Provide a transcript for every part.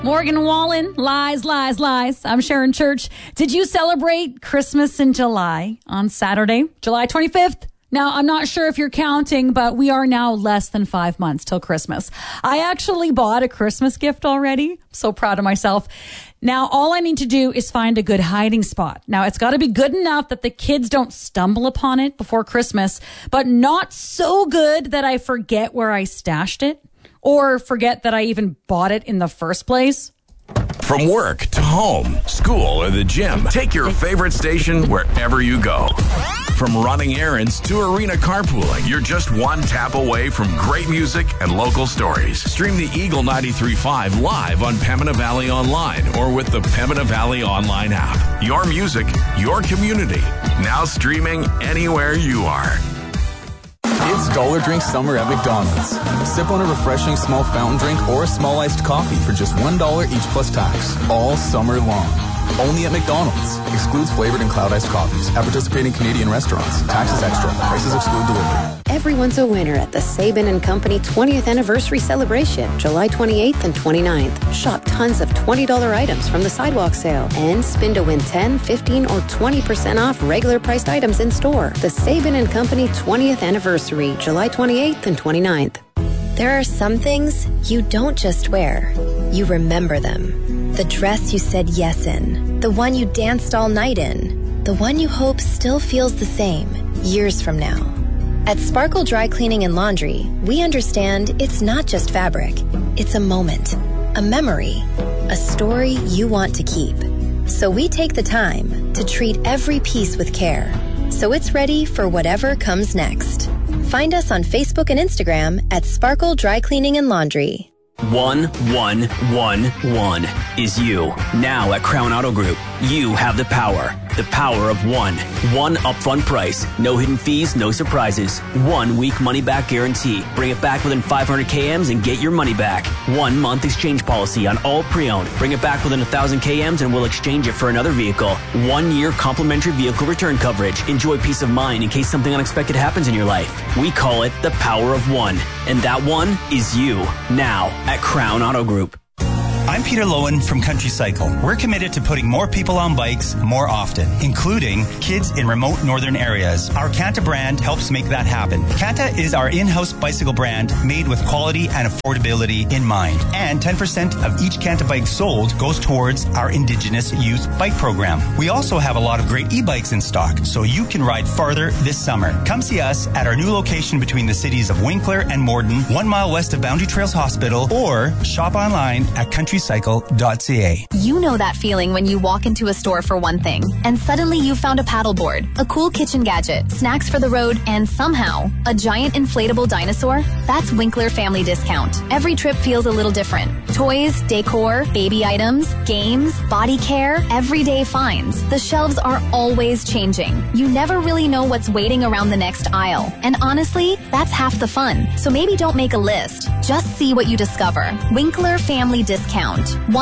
Morgan Wallen, lies, lies, lies. I'm Sharon Church. Did you celebrate Christmas in July on Saturday, July 25th? Now, I'm not sure if you're counting, but we are now less than 5 months till Christmas. I actually bought a Christmas gift already. So proud of myself. Now, all I need to do is find a good hiding spot. Now, it's got to be good enough that the kids don't stumble upon it before Christmas, but not so good that I forget where I stashed it or forget that I even bought it in the first place. From work to home, school, or the gym, take your favorite station wherever you go. From running errands to arena carpooling, you're just one tap away from great music and local stories. Stream the Eagle 93.5 live on Pembina Valley Online or with the Pembina Valley Online app. Your music, your community. Now streaming anywhere you are. It's Dollar Drink Summer at McDonald's. Sip on a refreshing small fountain drink or a small iced coffee for just $1 each plus tax, all summer long. Only at McDonald's. Excludes flavored and cloud iced coffees. At participating Canadian restaurants. Taxes extra. Prices exclude delivery. Everyone's a winner at the Sabin & Company 20th Anniversary Celebration, July 28th and 29th. Shop tons of $20 items from the sidewalk sale and spin to win 10, 15, or 20% off regular priced items in store. The Sabin & Company 20th Anniversary, July 28th and 29th. There are some things you don't just wear. You remember them. The dress you said yes in. The one you danced all night in. The one you hope still feels the same years from now. At Sparkle Dry Cleaning and Laundry, we understand it's not just fabric. It's a moment, a memory, a story you want to keep. So we take the time to treat every piece with care, so it's ready for whatever comes next. Find us on Facebook and Instagram at Sparkle Dry Cleaning and Laundry. 1111 is you. Now at Crown Auto Group, you have the power. The power of one. One upfront price. No hidden fees, no surprises. 1 week money back guarantee. Bring it back within 500 KMs and get your money back. 1 month exchange policy on all pre-owned. Bring it back within 1,000 KMs and we'll exchange it for another vehicle. 1 year complimentary vehicle return coverage. Enjoy peace of mind in case something unexpected happens in your life. We call it the power of one. And that one is you. Now at Crown Auto Group. I'm Peter Lowen from Country Cycle. We're committed to putting more people on bikes more often, including kids in remote northern areas. Our Kanta brand helps make that happen. Kanta is our in-house bicycle brand made with quality and affordability in mind. And 10% of each Kanta bike sold goes towards our Indigenous Youth Bike Program. We also have a lot of great e-bikes in stock, so you can ride farther this summer. Come see us at our new location between the cities of Winkler and Morden, 1 mile west of Boundary Trails Hospital, or shop online at countrycycle.ca. You know that feeling when you walk into a store for one thing, and suddenly you found a paddleboard, a cool kitchen gadget, snacks for the road, and somehow a giant inflatable dinosaur? That's Winkler Family Discount. Every trip feels a little different. Toys, decor, baby items, games, body care, everyday finds. The shelves are always changing. You never really know what's waiting around the next aisle. And honestly, that's half the fun. So maybe don't make a list. Just see what you discover. Winkler Family Discount.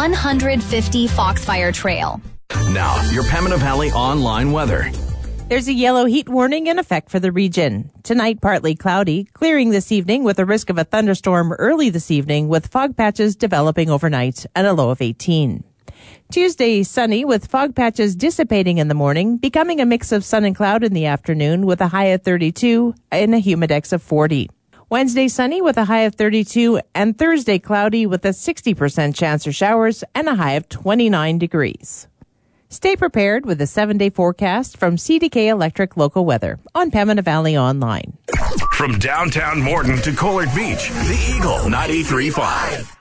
150 Foxfire Trail. Now, your Pembina Valley online weather. There's a yellow heat warning in effect for the region. Tonight, partly cloudy, clearing this evening with a risk of a thunderstorm early this evening with fog patches developing overnight and a low of 18. Tuesday, sunny with fog patches dissipating in the morning, becoming a mix of sun and cloud in the afternoon with a high of 32 and a humidex of 40. Wednesday, sunny with a high of 32, and Thursday, cloudy with a 60% chance for showers and a high of 29 degrees. Stay prepared with a 7-day forecast from CDK Electric Local Weather on Pembina Valley Online. From downtown Morden to Collard Beach, the Eagle 93.5.